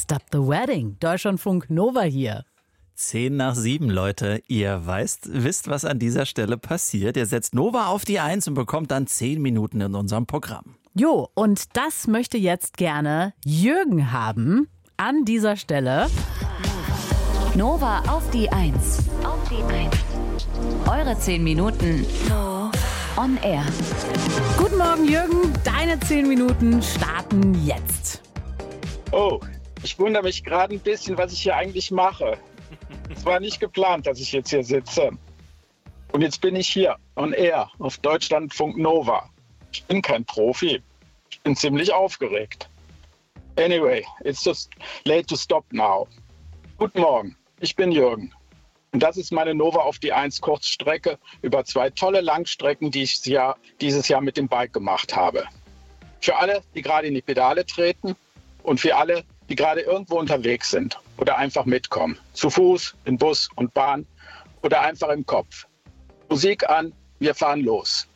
Stop the Wedding. Deutschlandfunk Nova hier. 7:10, Leute. Ihr wisst, was an dieser Stelle passiert. Ihr setzt Nova auf die 1 und bekommt dann 10 Minuten in unserem Programm. Jo, und das möchte jetzt gerne Jürgen haben. An dieser Stelle. Nova auf die 1. Eure 10 Minuten on air. Guten Morgen, Jürgen. Deine 10 Minuten starten jetzt. Oh, ich wundere mich gerade ein bisschen, was ich hier eigentlich mache. Es war nicht geplant, dass ich jetzt hier sitze. Und jetzt bin ich hier on air auf Deutschlandfunk Nova. Ich bin kein Profi. Ich bin ziemlich aufgeregt. Anyway, it's just late to stop now. Guten Morgen, ich bin Jürgen. Und das ist meine Nova auf die 1 Kurzstrecke über 2 tolle Langstrecken, die ich dieses Jahr mit dem Bike gemacht habe. Für alle, die gerade in die Pedale treten und für alle, die gerade irgendwo unterwegs sind oder einfach mitkommen. Zu Fuß, in Bus und Bahn oder einfach im Kopf. Musik an, wir fahren los.